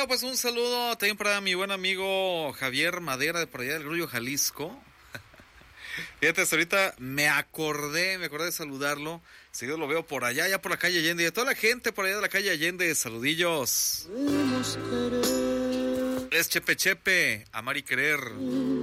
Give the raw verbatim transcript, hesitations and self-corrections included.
Bueno, pues un saludo también para mi buen amigo Javier Madera de por allá del Grullo, Jalisco. Fíjate, hasta ahorita me acordé, me acordé de saludarlo. Seguido lo veo por allá, ya por la calle Allende. Y a toda la gente por allá de la calle Allende, saludillos. Es Chepe Chepe, amar y querer.